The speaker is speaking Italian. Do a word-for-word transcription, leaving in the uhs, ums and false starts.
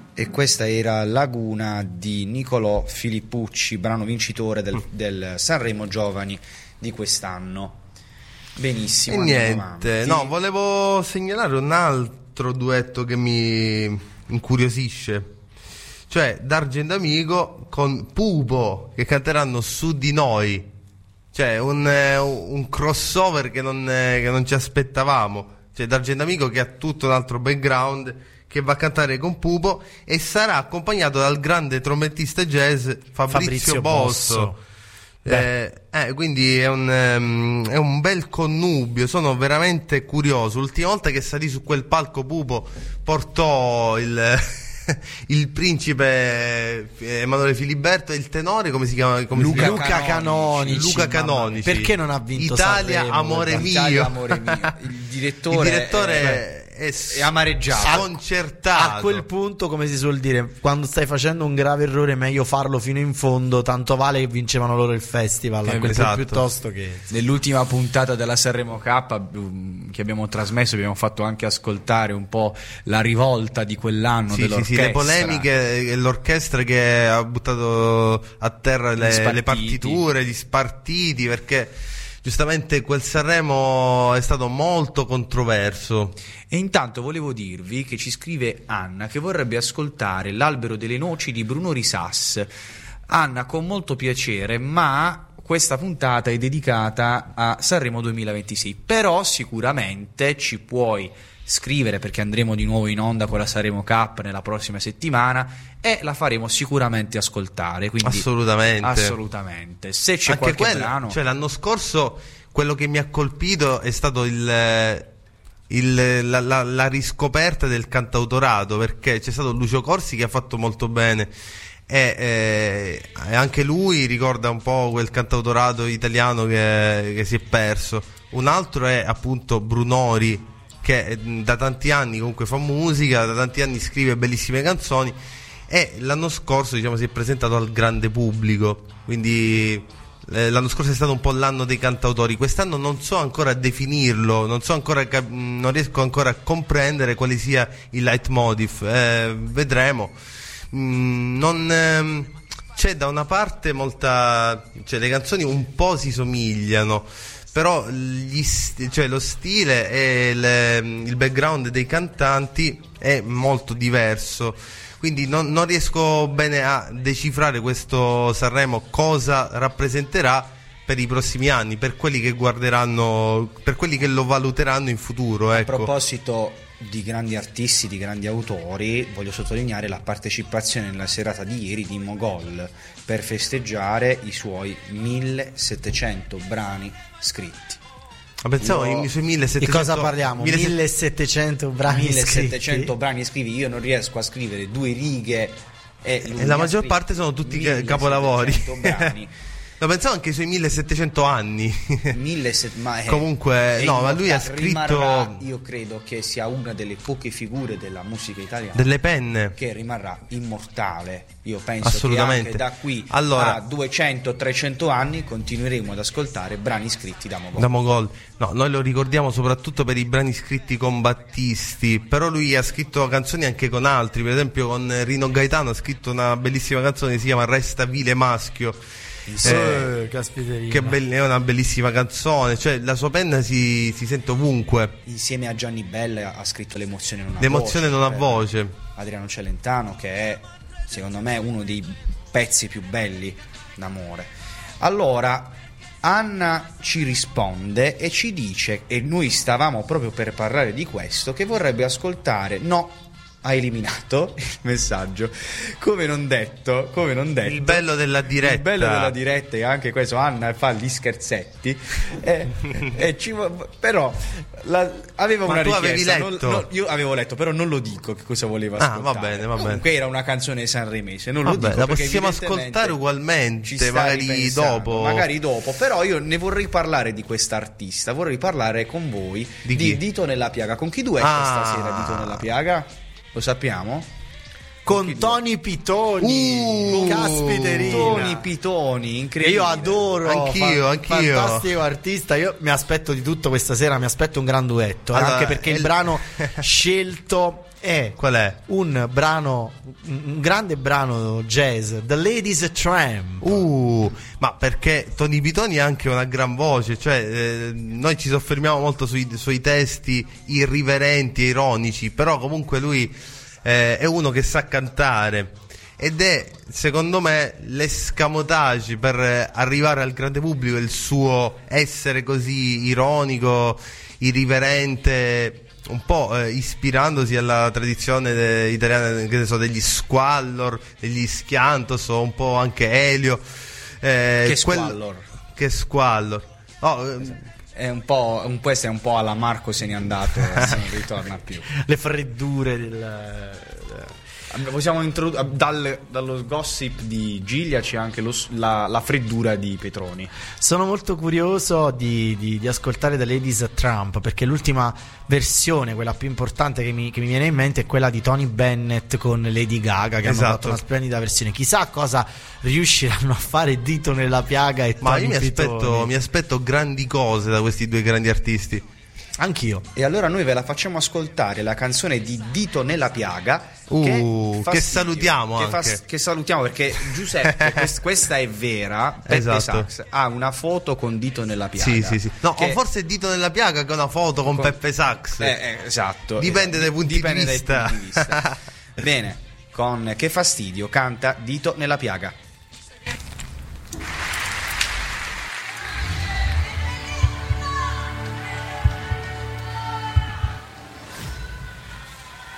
E questa era Laguna di Nicolò Filippucci, brano vincitore del, del Sanremo Giovani di quest'anno. Benissimo. E niente, no, volevo segnalare un altro duetto che mi incuriosisce, cioè D'Argento Amico con Pupo, che canteranno Su di noi, cioè un, un crossover che non, che non ci aspettavamo, cioè D'Argento Amico che ha tutto un altro background, che va a cantare con Pupo e sarà accompagnato dal grande trombettista jazz Fabrizio, Fabrizio Bosso, Bosso. Eh, eh, quindi è un, um, è un bel connubio. Sono veramente curioso. L'ultima volta che salì su quel palco Pupo portò il il principe Emanuele Filiberto e il tenore, come si chiama? Come Luca, si chiama? Luca Canonici. Luca Canonici. Perché non ha vinto Italia, Sanremo? Amore mio. Italia, amore mio. Il direttore, il direttore è, è, è amareggiato, sconcertato. A quel punto, come si suol dire, quando stai facendo un grave errore, meglio farlo fino in fondo. Tanto vale che vincevano loro il festival. Eh, a quel esatto. punto, piuttosto che nell'ultima puntata della Sanremo K che abbiamo trasmesso, abbiamo fatto anche ascoltare un po' la rivolta di quell'anno, sì, dell'orchestra. Sì, sì, le polemiche, l'orchestra che ha buttato a terra le, le partiture, gli spartiti, perché giustamente quel Sanremo è stato molto controverso. E intanto volevo dirvi che ci scrive Anna che vorrebbe ascoltare L'albero delle noci di Bruno Risas. Anna, con molto piacere, ma questa puntata è dedicata a Sanremo duemilaventisei, però sicuramente ci puoi scrivere, perché andremo di nuovo in onda con la Sanremo Cup nella prossima settimana e la faremo sicuramente ascoltare, quindi assolutamente assolutamente se c'è anche qualche quello, brano, cioè l'anno scorso quello che mi ha colpito è stato il, il la, la, la riscoperta del cantautorato, perché c'è stato Lucio Corsi che ha fatto molto bene e, eh, e anche lui ricorda un po' quel cantautorato italiano che, che si è perso. Un altro è appunto Brunori, che da tanti anni comunque fa musica, da tanti anni scrive bellissime canzoni e l'anno scorso, diciamo, si è presentato al grande pubblico, quindi eh, l'anno scorso è stato un po' l'anno dei cantautori. Quest'anno non so ancora definirlo, non so ancora cap- non riesco ancora a comprendere quale sia il leitmotiv, eh, vedremo. Mm, non ehm, c'è da una parte molta, cioè le canzoni un po' si somigliano, però gli st- cioè lo stile e le, il background dei cantanti è molto diverso, quindi non, non riesco bene a decifrare questo Sanremo cosa rappresenterà per i prossimi anni, per quelli che guarderanno, per quelli che lo valuteranno in futuro, ecco. A proposito di grandi artisti, di grandi autori, voglio sottolineare la partecipazione nella serata di ieri di Mogol per festeggiare i suoi millesettecento brani scritti. Ma pensavo Io... i suoi millesettecento. Di cosa parliamo? millesettecento brani millesettecento scritti. brani scritti. Io non riesco a scrivere due righe e, e la maggior parte sono tutti capolavori. Brani. Lo pensavo anche ai suoi millesettecento anni. Millet- ma è, Comunque, è no, ma lui ha rimarrà, scritto. Io credo che sia una delle poche figure della musica italiana delle penne che rimarrà immortale. Io penso assolutamente che anche da qui allora, a duecento trecento anni continueremo ad ascoltare brani scritti da Mogol. Da Mogol. No, noi lo ricordiamo soprattutto per i brani scritti con Battisti, però lui ha scritto canzoni anche con altri, per esempio con Rino Gaetano ha scritto una bellissima canzone che si chiama Resta vile maschio. Eh, che be- è una bellissima canzone, cioè la sua penna si, si sente ovunque. Insieme a Gianni Bella ha scritto L'emozione non ha L'emozione voce, non ha voce. Adriano Celentano, che è secondo me uno dei pezzi più belli d'amore. Allora Anna ci risponde e ci dice, e noi stavamo proprio per parlare di questo, che vorrebbe ascoltare No, ha eliminato il messaggio, come non detto, come non detto. Il bello della diretta. Il bello della diretta è anche questo. Anna fa gli scherzetti e, e ci, però la, aveva Ma una tu richiesta. avevi letto? Non, no, io avevo letto, però non lo dico che cosa voleva ascoltare. Ah, va bene, va bene. Comunque era una canzone sanremese, non Vabbè, lo dico. la perché possiamo evidentemente ascoltare ugualmente, ci sta magari ripensando, dopo. Magari dopo, però io ne vorrei parlare di quest'artista, vorrei parlare con voi di, di Dito nella piaga. Con chi duetto ah. stasera Dito nella piaga? Lo sappiamo? Con Tony Pitoni. Uh, Caspiterina. Tony Pitoni, incredibile. Io adoro. Anch'io, fa- anch'io. Fantastico artista. Io mi aspetto di tutto questa sera. Mi aspetto un gran duetto. Allora, anche perché il il... brano scelto è Qual è? un brano, un grande brano jazz, The Ladies Tramp. Uh, ma perché Tony Pitoni ha anche una gran voce, cioè eh, noi ci soffermiamo molto sui suoi testi irriverenti e ironici, però comunque lui eh, è uno che sa cantare ed è secondo me l'escamotage per arrivare al grande pubblico, il suo essere così ironico, irriverente, un po' eh, ispirandosi alla tradizione de- italiana, che ne so, degli Squallor, degli Schiantos o un po' anche Elio. Eh, Che Squallor? Che Squallor. Oh, ehm, È un po', un, questo è un po' alla Marco se n'è andato, se non ritorna più. Le freddure del... Possiamo introdurre dal, dallo gossip di Giglia c'è anche lo, la, la freddura di Petroni. Sono molto curioso di, di, di ascoltare The Ladies Tramp, perché l'ultima versione, quella più importante che mi, che mi viene in mente, è quella di Tony Bennett con Lady Gaga, che Esatto. hanno fatto una splendida versione. Chissà cosa riusciranno a fare Dito nella piaga e ma Tony io mi aspetto, Pitoni. mi aspetto grandi cose da questi due grandi artisti. Anch'io. E allora noi ve la facciamo ascoltare, la canzone di Dito nella piaga, Uh, che, che salutiamo che, anche. che salutiamo perché Giuseppe, quest- questa è vera, Peppe Esatto. Sax ha una foto con Dito nella piaga. Sì, sì, sì. No, che- o forse Dito nella piaga che è una foto con, con- Peppe Sax. Eh, eh, esatto. Dipende dai punti Dipende di dai vista. punti di vista. Bene, con Che fastidio canta Dito nella piaga.